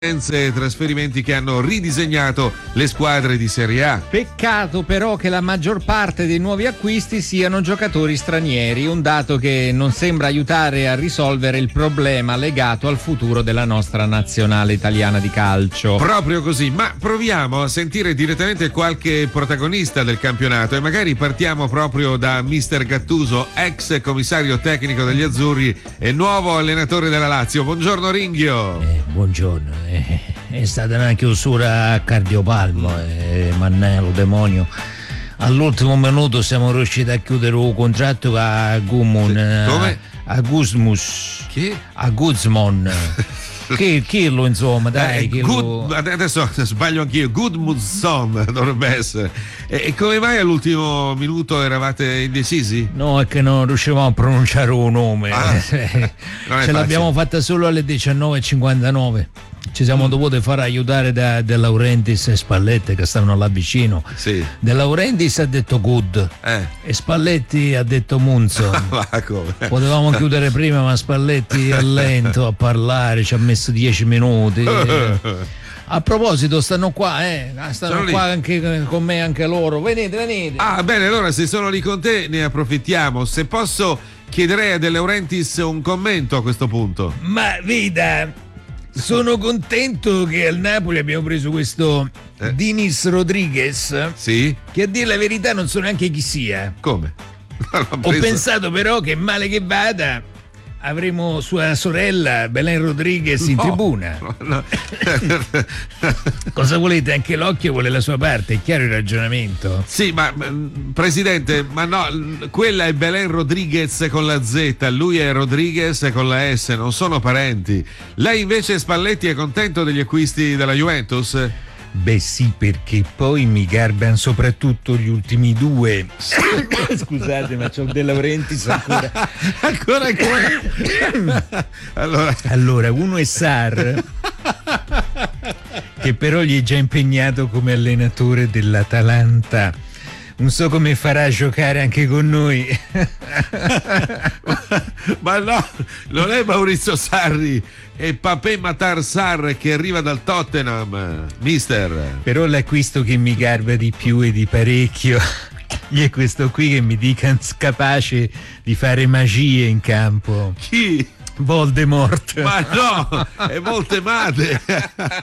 trasferimenti che hanno ridisegnato le squadre di Serie A. Peccato però che la maggior parte dei nuovi acquisti siano giocatori stranieri, un dato che non sembra aiutare a risolvere il problema legato al futuro della nostra nazionale italiana di calcio. Proprio così, ma proviamo a sentire direttamente qualche protagonista del campionato e magari partiamo proprio da Mister Gattuso, ex commissario tecnico degli Azzurri e nuovo allenatore della Lazio. Buongiorno Ringhio. Buongiorno. È stata una chiusura a cardiopalmo, mannello demonio. All'ultimo minuto siamo riusciti a chiudere un contratto a Gumon. Come? A Guzmus. Chi? A Guzmon. Chillo, insomma, dai. Adesso sbaglio anch'io. Gudmundsson dovrebbe essere. E come mai all'ultimo minuto eravate indecisi? No, è che non riuscivamo a pronunciare un nome. Ce l'abbiamo fatta solo alle 19:59. Ci siamo dovuti far aiutare da De Laurentiis e Spalletti che stavano là vicino. Sì. De Laurentiis ha detto good e Spalletti ha detto Munson. Potevamo chiudere prima, ma Spalletti è lento a parlare, ci ha messo 10 minuti. A proposito, stanno qua, stanno qua anche con me, anche loro. Venite. Ah, bene, allora se sono lì con te ne approfittiamo. Se posso, chiederei a De Laurentiis un commento a questo punto. Ma Vida, sono contento che al Napoli abbiamo preso questo Denis Rodriguez. Sì? Che a dire la verità non so neanche chi sia. Come? Ho pensato però che male che vada avremo sua sorella Belen Rodriguez in tribuna. No. Cosa volete? Anche l'occhio vuole la sua parte, è chiaro il ragionamento? Sì, ma presidente, ma no, quella è Belen Rodriguez con la Z, lui è Rodriguez con la S, non sono parenti. Lei invece, Spalletti, è contento degli acquisti della Juventus? Beh sì, perché poi mi garbano soprattutto gli ultimi due. Scusate, ma c'ho De Laurentiis ancora. ancora. Allora, uno è Sarr, che però gli è già impegnato come allenatore dell'Atalanta. Non so come farà a giocare anche con noi. Ma no, non è Maurizio Sarri, è Papé Matar Sarr che arriva dal Tottenham, mister. Però l'acquisto che mi garba di più e di parecchio è questo qui che mi dica capace di fare magie in campo. Chi? Voldemort. Ma no, è Voltemade.